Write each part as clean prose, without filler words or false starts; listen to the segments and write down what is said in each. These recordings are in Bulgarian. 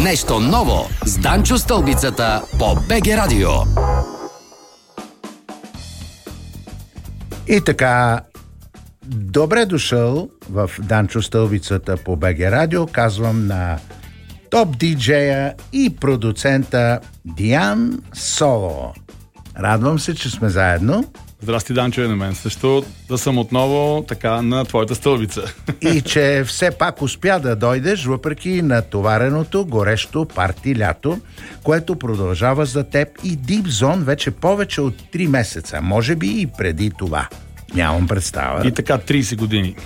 Нещо ново с Данчо Стълбицата по БГ Радио. И така, добре дошъл в Данчо Стълбицата по БГ Радио. Казвам на топ диджея и продуцента Диан Соло. Радвам се, че сме заедно. Здрасти, Данчо, и на мен също да съм отново така на твоята стълбица. И че все пак успя да дойдеш, въпреки натовареното, горещо парти лято, което продължава за теб и Deep Zone вече повече от 3 месеца. Може би и преди това. Нямам представа. И така 30 години.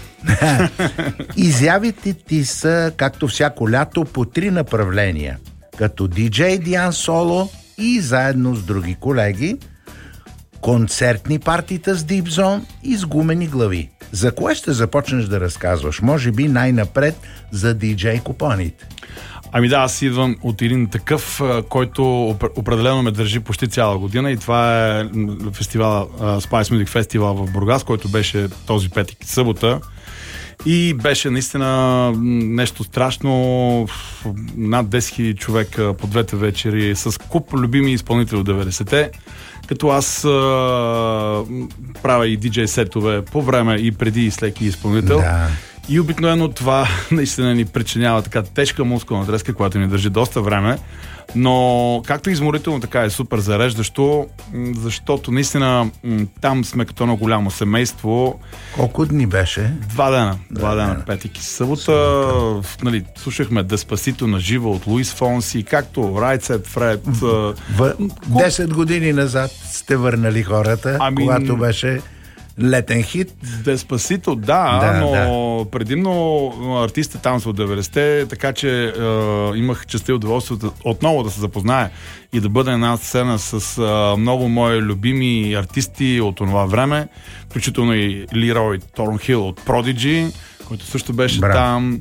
Изявите ти са, както всяко лято, по 3 направления. Като диджей Диан Соло и заедно с други колеги, концертни партита с Deep Zone и с гумени глави. За кое ще започнеш да разказваш? Може би най-напред за диджей купоните. Ами да, аз идвам от един такъв, който определено ме държи почти цяла година, и това е фестивала Spice Music Festival в Бургас, който беше този петък и събота. И беше наистина нещо страшно. Над 10 000 човека по двете вечери с куп любими изпълнители от 90-те. Като аз правя и диджей сетове по време и преди и след изпълнител. Да. И обикновено това наистина ни причинява така тежка мускулна треска, която ни държи доста време. Но както изморително, така е супер зареждащо, защото наистина там сме като едно голямо семейство. Колко дни беше? 2 дена, петък и събота. Нали, слушахме Деспасито на живо от Луис Фонси, както Right Said Fred. 10 години назад сте върнали хората, когато беше летен хит. Деспасито, но предимно артистите там са от 90-те, така че имах честа и удоволствието отново да се запознае и да бъда една сцена с много мои любими артисти от това време, включително и Лерой Торнхил от Prodigy, който също беше там.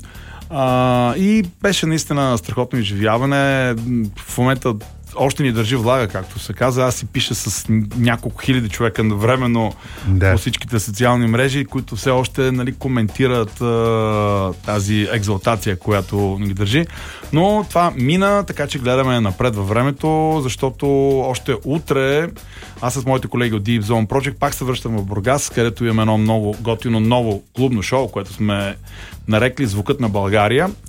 И беше наистина страхотно изживяване. В момента още ни държи влага, както се каза. Аз си пиша с няколко хиляди човека навременно по всичките социални мрежи, които все още коментират тази екзалтация, която ни държи. Но това мина, така че гледаме напред във времето, защото още утре аз с моите колеги от Deep Zone Project пак се връщам в Бургас, където имаме едно много готино ново клубно шоу, което сме нарекли Звукът на България.